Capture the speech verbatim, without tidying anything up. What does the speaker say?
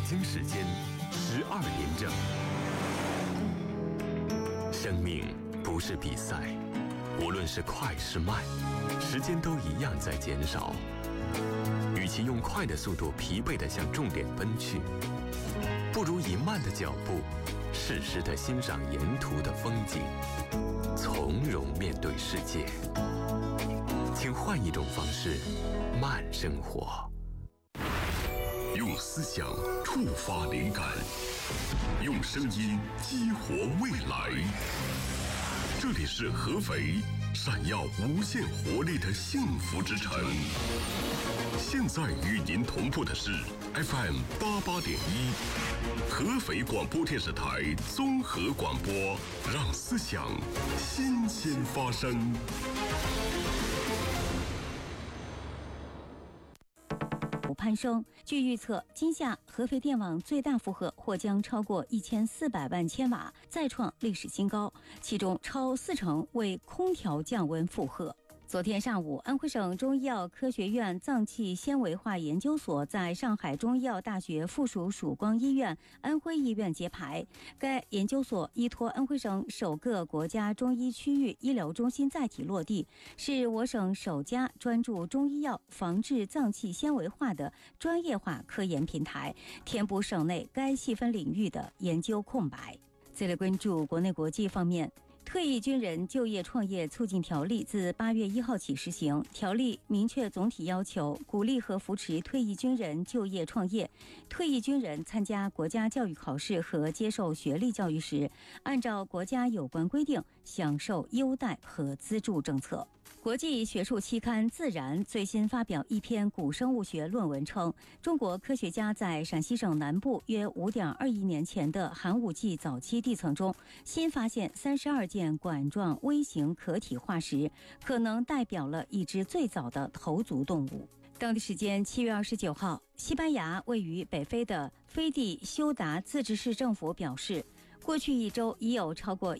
京时间十二点整。生命不是比赛，无论是快是慢，时间都一样在减少。与其用快的速度疲惫地向终点奔去，不如以慢的脚步，适时地欣赏沿途的风景，从容面对世界。请换一种方式，慢生活。 用思想触发灵感，用声音激活未来。这里是合肥，闪耀无限活力的幸福之城。现在与您同步的是 F M 八八点一，合肥广播电视台综合广播，让思想新鲜发生。 攀升，据预测，今夏合肥电网最大负荷或将超过一千四百万千瓦，再创历史新高，其中超四成为空调降温负荷。昨天上午，安徽省中医药科学院脏器纤维化研究所在上海中医药大学附属曙光医院、安徽医院揭牌。该研究所依托安徽省首个国家中医区域医疗中心载体落地，是我省首家专注中医药防治脏器纤维化的专业化科研平台，填补省内该细分领域的研究空白。再来关注国内国际方面。退役军人就业创业促进条例自八月一号起实行。条例明确总体要求，鼓励和扶持退役军人就业创业。退役军人参加国家教育考试和接受学历教育时，按照国家有关规定享受优待和资助政策。国际学术期刊《自然》最新发表一篇古生物学论文称，中国科学家在陕西省南部约 五点二亿年前的寒武纪早期地层中新发现三十二件管状微型可体化石，可能代表了一只最早的头足动物。当地时间七月二十九号，西班牙位于北非的斐济休达自治市政府表示，过去一周已有超过